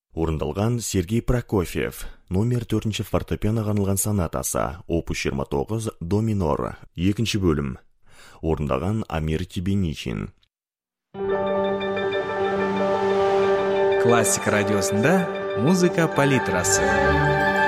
Орындалған Сергей Прокофьев, номер 4 фортепианоға арналған сонатасы, опус 29 до минор, 2 бөлім. Орындаған Амир Тебеничин. Классик радиосында музыка палитрасы.